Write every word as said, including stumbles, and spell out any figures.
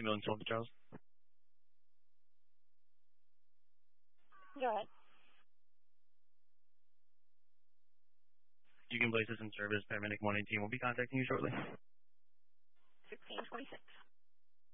Ambulance, Soldier Charles. Go ahead. You can place this in service. Paramedic one eighteen will be contacting you shortly. sixteen twenty-six.